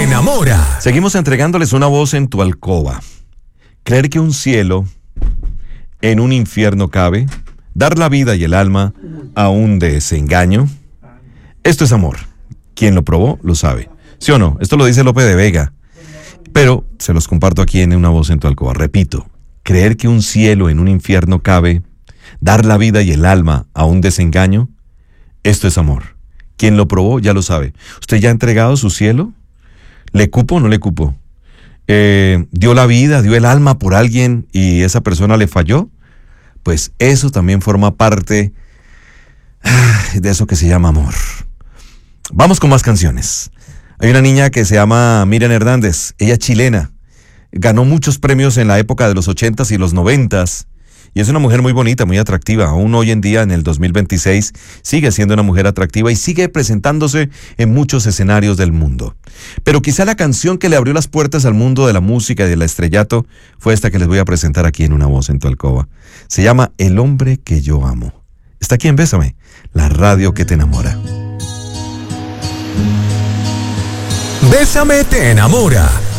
enamora. Seguimos entregándoles una voz en tu alcoba. Creer que un cielo en un infierno cabe, dar la vida y el alma a un desengaño. Esto es amor. Quien lo probó lo sabe. ¿Sí o no? Esto lo dice Lope de Vega. Pero se los comparto aquí en una voz en tu alcoba. Repito, creer que un cielo en un infierno cabe, dar la vida y el alma a un desengaño. Esto es amor. Quien lo probó ya lo sabe. ¿Usted ya ha entregado su cielo? ¿Le cupo o no le cupo? ¿Dio la vida, dio el alma por alguien y esa persona le falló? Pues eso también forma parte de eso que se llama amor. Vamos con más canciones. Hay una niña que se llama Miriam Hernández. Ella es chilena. Ganó muchos premios en la época de los 80s y los 90s. Y es una mujer muy bonita, muy atractiva. Aún hoy en día, en el 2026, sigue siendo una mujer atractiva y sigue presentándose en muchos escenarios del mundo. Pero quizá la canción que le abrió las puertas al mundo de la música y del estrellato fue esta que les voy a presentar aquí en Una Voz en tu Alcoba. Se llama El hombre que yo amo. Está aquí en Bésame, la radio que te enamora. Bésame te enamora.